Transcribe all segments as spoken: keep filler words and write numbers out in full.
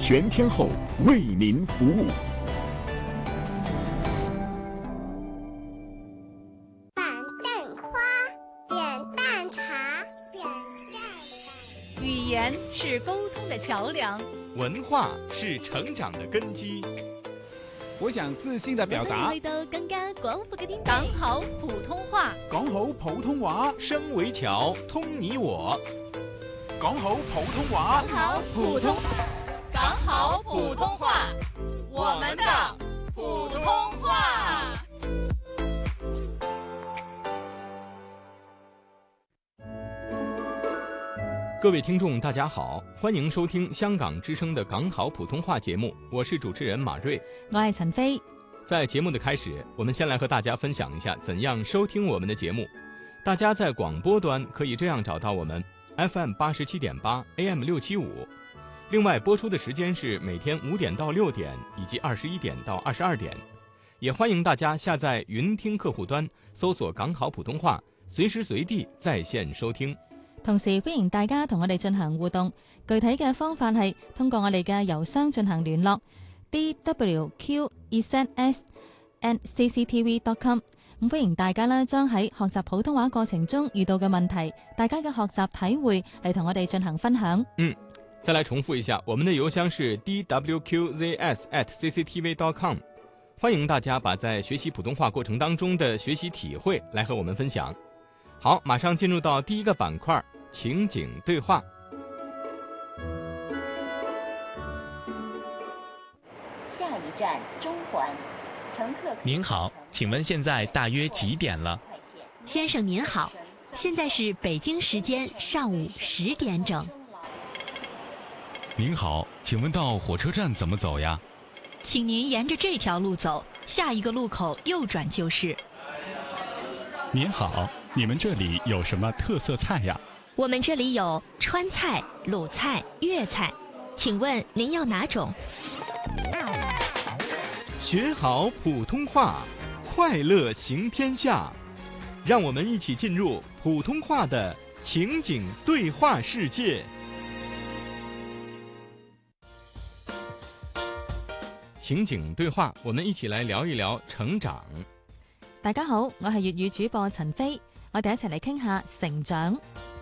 全天候为您服务。 板凳花，扁担茶，扁担。 语言是沟通的桥梁， 文化是成长的根基。 我想自信地表達， 去到更加廣闊嘅天地。講好普通話， 講好普通話， 聲為橋，通你我。 講好普通話， 講好普通，講好普通話，我們的普通話。 各位聽眾大家好，歡迎收聽香港之聲的港好普通話節目，我是主持人馬瑞， 我係陳飛。 在節目的開始，我們先來和大家分享一下怎樣收聽我們的節目。大家在廣播端可以這樣找到我們 F M 八十七點八 A M 六七五，另外播出的時間是每天五點到六點以及二十一點到二十二點，也歡迎大家下載雲聽客戶端搜索港好普通話，隨時隨地在線收聽。 同時歡迎大家同我哋進行互動，具體嘅方法係通過我哋嘅郵箱進行聯絡 d w q z s at c c t v dot com。 咁歡迎大家呢將喺學習普通話過程中遇到嘅問題，大家嘅學習體會嚟同我哋進行分享。 嗯，再來重複一下，我們的郵箱是 d w q z s at c c t v dot com。 歡迎大家把在學習普通話過程當中的學習體會來和我們分享。好，馬上進入到第一個板塊，情景對話。 下一站中環，乘客。 您好，請問現在大約幾點了？ 先生您好，現在是北京時間上午十點整。 您好，請問到火車站怎麼走呀？ 請您沿着這條路走，下一個路口右轉就是。 您好，你們這裡有什麼特色菜呀？ 我們這裡有川菜、魯菜、粵菜，請問您要哪種？ 學好普通話，快樂行天下。讓我們一起進入普通話的情景對話世界。情景對話，我們一起來聊一聊成長。 大家好，我係粵語主播陳飛，我哋一齊嚟傾下成長。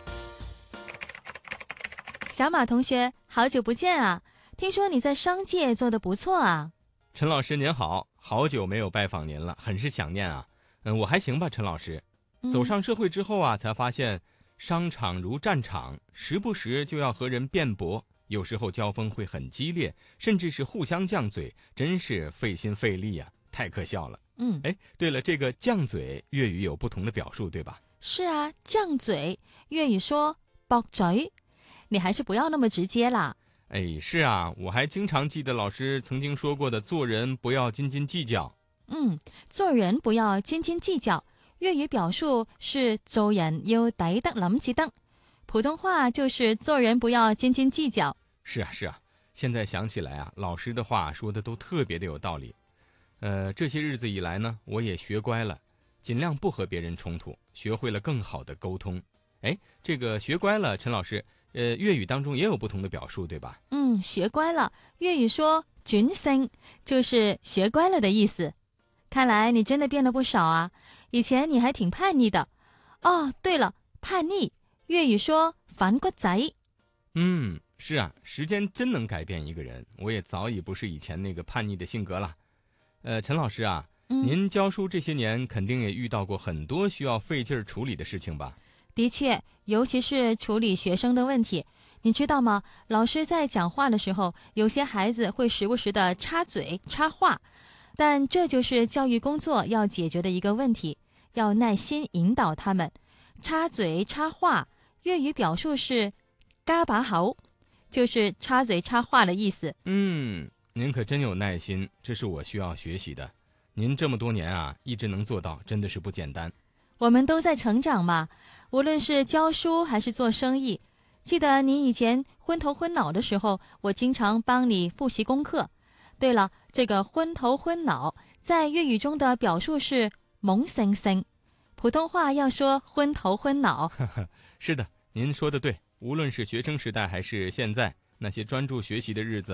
小馬同學，好久不見啊！聽說你在商界做得不錯啊。 陳老師您好，好久沒有拜訪您了，很是想念啊。嗯，我還行吧，陳老師。走上社會之後啊，才發現商場如戰場，時不時就要和人辯駁，有時候交鋒會很激烈，甚至是互相犟嘴，真是費心費力啊，太可笑了。 嗯， 哎，對了，這個犟嘴粵語有不同的表述，對吧？ 是啊，犟嘴粵語說駁嘴，你還是不要那麼直接啦。 哎，是啊，我還經常記得老師曾經說過的，做人不要斤斤計較。 嗯，做人不要斤斤計較，粵語表述是做人要抵得諗至得，普通話就是做人不要斤斤計較。 是啊，是啊，現在想起來啊，老師的話說的都特別的有道理。呃，這些日子以來呢，我也學乖了，盡量不和別人衝突，學會了更好的溝通。哎，這個學乖了，陳老師，呃，粵語當中也有不同的表述，對吧？ 嗯，學乖了，粵語說轉性，就是學乖了的意思。看來你真的變了不少啊，以前你還挺叛逆的。哦，對了，叛逆，粵語說反骨仔。 嗯，是啊，時間真能改變一個人，我也早已不是以前那個叛逆的性格了。呃，陳老師啊， 嗯， 您教書這些年肯定也遇到過很多需要費勁處理的事情吧？ 的確，尤其是處理學生的問題，你知道嗎？老師在講話的時候，有些孩子會時不時的插嘴插話，但這就是教育工作要解決的一個問題，要耐心引導他們。插嘴插話，粵語表述是嘎把口，就是插嘴插話的意思。 嗯，您可真有耐心，這是我需要學習的。您這麼多年啊，一直能做到，真的是不簡單。 我們都在成長嘛，無論是教書還是做生意。記得你以前昏頭昏腦的時候，我經常幫你複習功課。對了，這個昏頭昏腦在粵語中的表述是懵盛盛，普通話要說昏頭昏腦。 是的，您說的對，無論是學生時代還是現在，那些專注學習的日子